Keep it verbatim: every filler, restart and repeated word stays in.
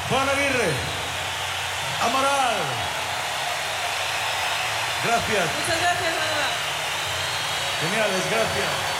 Juan Aguirre, Amaral. Gracias. Muchas gracias, Ana. Geniales, gracias.